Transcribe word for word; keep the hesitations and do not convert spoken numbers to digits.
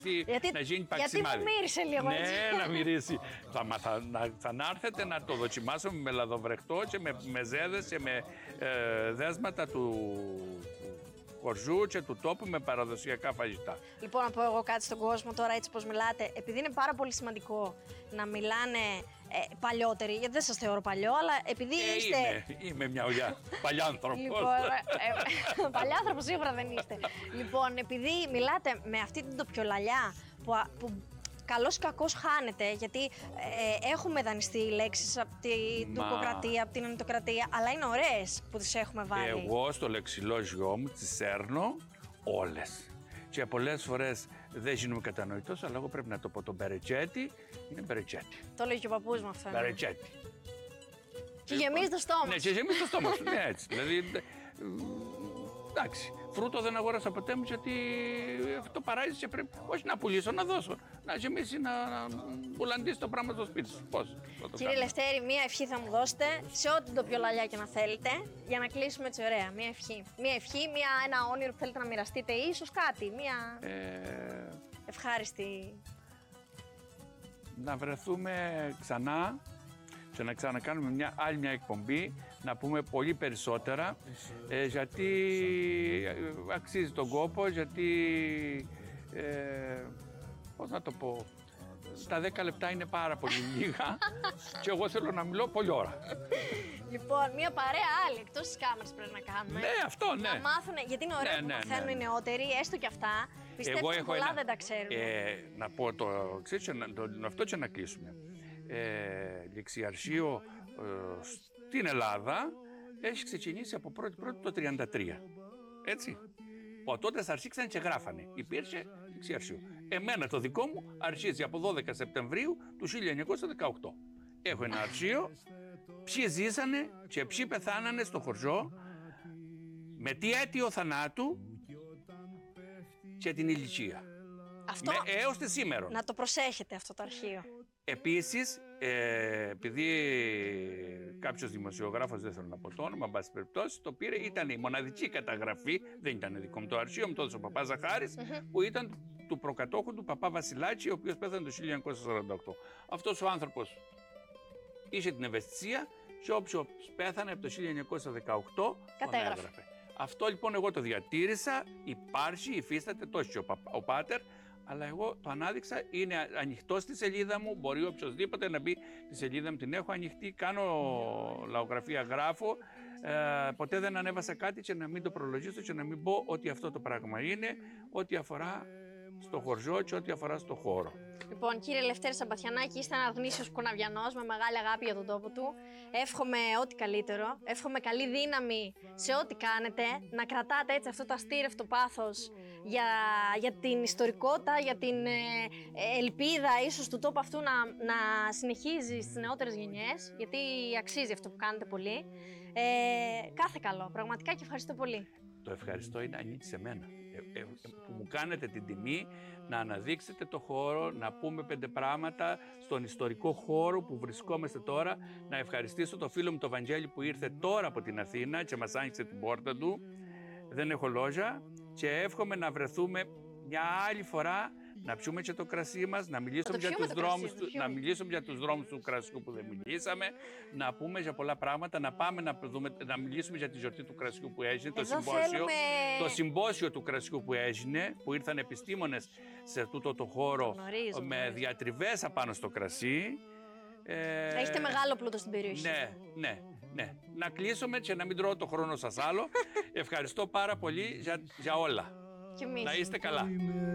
Γιατί, να γίνει γιατί μου μύρισε λίγο ναι, έτσι. Ναι, να μυρίσει. θα, μα, θα, να, θα να έρθετε να το δοκιμάσουμε με λαδοβρεχτό και με, με ζέδες και με ε, δέσματα του χωριού και του τόπου με παραδοσιακά φαγητά. Λοιπόν, να πω εγώ κάτι στον κόσμο τώρα, έτσι πως μιλάτε. Επειδή είναι πάρα πολύ σημαντικό να μιλάνε ε, παλιότεροι, γιατί δεν σας θεωρώ παλιό, αλλά επειδή ε, είστε. Είμαι, είμαι μια ουλιά. Παλιάνθρωπος. Λοιπόν, ε, παλιάνθρωπος σίγουρα δεν είστε. Λοιπόν, επειδή μιλάτε με αυτή την τοπιολαλιά που, που καλώς ή κακώς χάνεται, γιατί ε, έχουμε δανειστεί λέξεις από την τουρκοκρατία, από την ενωτοκρατία, αλλά είναι ωραίες που τις έχουμε βάλει. Εγώ στο λεξιλόγιό μου τις σέρνω όλες. Και πολλές φορές δεν γίνομαι κατανοητός, αλλά εγώ πρέπει να το πω. Το μπερετζέτι είναι μπερετζέτι. Το λέει και ο παππούς μου αυτό. Μπερετζέτι. Και γεμίζει το στόμα. Ναι, και γεμίζει το στόμα σου. Ναι, έτσι. Δηλαδή, εντάξει. Φρούτο δεν αγόρασα ποτέ μου γιατί αυτό παράγει και πρέπει όχι να πουλήσω, να δώσω. Να γεμίσει, να, να μπουλαντήσει το πράγμα στο σπίτι σου. Πώς. Κύριε Λευτέρη, μία ευχή θα μου δώσετε σε ό,τι το πιο λαλιά και να θέλετε για να κλείσουμε έτσι ωραία. Μία ευχή. Μία ευχή, μία, ένα όνειρο που θέλετε να μοιραστείτε ή ίσως κάτι. Μία Ε... ευχάριστη. Να βρεθούμε ξανά και να ξανακάνουμε μια άλλη μια εκπομπή, να πούμε πολύ περισσότερα, ε, γιατί αξίζει τον κόπο, γιατί, ε, πώς να το πω, τα δέκα λεπτά είναι πάρα πολύ λίγα και εγώ θέλω να μιλώ πολλή ώρα. Λοιπόν, μια παρέα άλλη εκτός της κάμερας πρέπει να κάνουμε. Ναι, αυτό, ναι. Να μάθουν, γιατί είναι ωραίο ναι, που ναι, μαθαίνουν ναι. οι νεότεροι, έστω και αυτά. Πιστεύω ότι πολλά ένα, δεν τα ξέρουν. Ε, να πω το ξέρεις, το, το, αυτό και να κλείσουμε. Ε, ληξιαρχείο ε, στην Ελλάδα έχει ξεκινήσει από πρώτη πρώτη το τριάντα τρία. Έτσι. Από τότε αρχίσαν και γράφανε. Υπήρχε ληξιαρχείο. Εμένα το δικό μου αρχίζει από δώδεκα Σεπτεμβρίου του χίλια εννιακόσια δεκαοκτώ. Έχω ένα αρχείο. Ποιοι ζήσανε και ποιοι πεθάνανε στο χωριό, με τι αίτιο θανάτου και την ηλικία. Αυτό, με, έως τη σήμερα. Να το προσέχετε αυτό το αρχείο. Επίσης, ε, επειδή κάποιος δημοσιογράφος, δεν θέλω να πω το όνομα, εν πάση περιπτώσει, το πήρε, ήταν η μοναδική καταγραφή, δεν ήταν δικό μου το αρχείο, μου το έδωσε ο παπάς Ζαχάρης, mm-hmm. που ήταν του προκατόχου του παπά Βασιλάκη, ο οποίος πέθανε το χίλια εννιακόσια σαράντα οκτώ. Αυτός ο άνθρωπος είχε την ευαισθησία και όποιος πέθανε από το χίλια εννιακόσια δεκαοκτώ κατέγραφε. Αυτό λοιπόν εγώ το διατήρησα, υπάρχει, υφίσταται τόσο ο, πα, ο πάτερ, αλλά εγώ το ανάδειξα, είναι ανοιχτό στη σελίδα μου, μπορεί οποιοδήποτε να μπει στη σελίδα μου, την έχω ανοιχτή, κάνω λαογραφία, γράφω, ε, ποτέ δεν ανέβασα κάτι και να μην το προλογίσω και να μην πω ότι αυτό το πράγμα είναι, ό,τι αφορά στο χωριό και ό,τι αφορά στο χώρο. Λοιπόν, κύριε Λευτέρη Σαμπαθιανάκη, είστε ένα γνήσιος κουναβιανός με μεγάλη αγάπη για τον τόπο του. Εύχομαι ό,τι καλύτερο. Εύχομαι καλή δύναμη σε ό,τι κάνετε. Να κρατάτε έτσι αυτό το αστήρευτο πάθος για, για την ιστορικότητα, για την ε, ελπίδα ίσως του τόπου αυτού να, να συνεχίζει στις νεότερες γενιές. Γιατί αξίζει αυτό που κάνετε πολύ. Ε, κάθε καλό. Πραγματικά και ευχαριστώ πολύ. Το ευχαριστώ είναι ανήκει σε μένα. Ε, ε, που μου κάνετε την τιμή να αναδείξετε το χώρο, να πούμε πέντε πράγματα στον ιστορικό χώρο που βρισκόμαστε τώρα. Να ευχαριστήσω το φίλο μου το Βαγγέλη που ήρθε τώρα από την Αθήνα και μας άνοιξε την πόρτα του. Δεν έχω λόγια και εύχομαι να βρεθούμε μια άλλη φορά, να πιούμε και το κρασί μας, να μιλήσουμε, για τους, δρόμους, κρασί, να μιλήσουμε για τους δρόμους του κρασιού που δεν μιλήσαμε, να πούμε για πολλά πράγματα, να πάμε να, δούμε, να μιλήσουμε για τη γιορτή του κρασιού που έγινε, το συμπόσιο, θέλουμε... το συμπόσιο του κρασιού που έγινε, που ήρθαν επιστήμονες σε τούτο το χώρο γνωρίζω, με γνωρίζω. διατριβές απάνω στο κρασί. Ε, Έχετε μεγάλο πλούτο στην περιοχή. Ναι, ναι, ναι. Να κλείσουμε και να μην τρώω το χρόνο σας άλλο. Ευχαριστώ πάρα πολύ για, για όλα. Και εμείς. Να είστε καλά.